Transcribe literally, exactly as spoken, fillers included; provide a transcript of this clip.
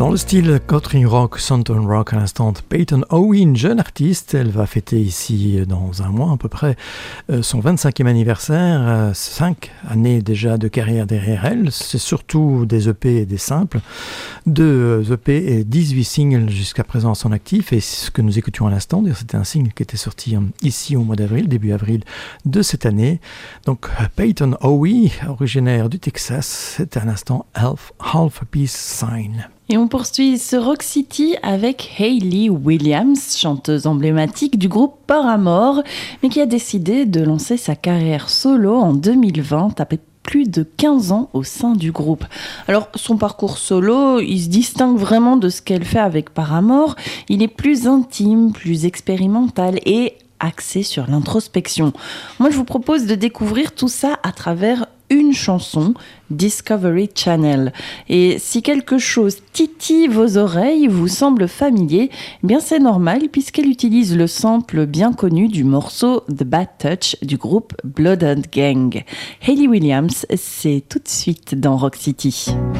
Dans le style country rock, Southern rock à l'instant, Peyton Owen, jeune artiste, elle va fêter ici dans un mois à peu près son vingt-cinquième anniversaire, cinq années déjà de carrière derrière elle, c'est surtout des E P et des simples, deux E P et dix-huit singles jusqu'à présent à son actif, et ce que nous écoutions à l'instant, c'était un single qui était sorti ici au mois d'avril, début avril de cette année. Donc Peyton Owen, originaire du Texas, c'est à l'instant Half, Half a Peace Sign. Et on poursuit ce Rock City avec Hayley Williams, chanteuse emblématique du groupe Paramore, mais qui a décidé de lancer sa carrière solo en deux mille vingt, après plus de quinze ans au sein du groupe. Alors, son parcours solo, il se distingue vraiment de ce qu'elle fait avec Paramore. Il est plus intime, plus expérimental et axé sur l'introspection. Moi, je vous propose de découvrir tout ça à travers une chanson, Discovery Channel. Et si quelque chose titille vos oreilles, vous semble familier, eh bien c'est normal puisqu'elle utilise le sample bien connu du morceau The Bad Touch du groupe Blood and Gang. Hayley Williams, c'est tout de suite dans Rock City.